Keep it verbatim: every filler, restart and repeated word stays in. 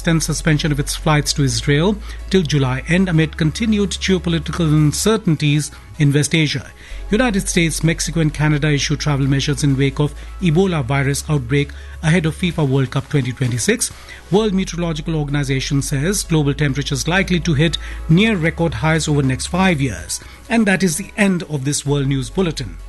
extend suspension of its flights to Israel till July end amid continued geopolitical uncertainties in West Asia. United States, Mexico and Canada issue travel measures in wake of Ebola virus outbreak ahead of FIFA World Cup twenty twenty-six. World Meteorological Organization says global temperatures likely to hit near record highs over the next five years. And that is the end of this World News Bulletin.